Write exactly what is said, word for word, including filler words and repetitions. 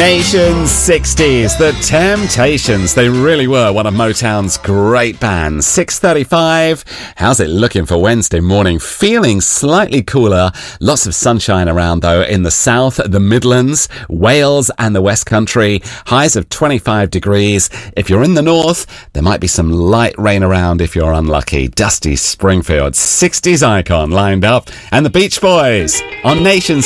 Nation sixties, The Temptations. They really were one of Motown's great bands. six thirty-five. How's it looking for Wednesday morning? Feeling slightly cooler. Lots of sunshine around, though, in the south, the Midlands, Wales and the West Country. Highs of twenty-five degrees. If you're in the north, there might be some light rain around if you're unlucky. Dusty Springfield, sixties icon lined up. And the Beach Boys on Nation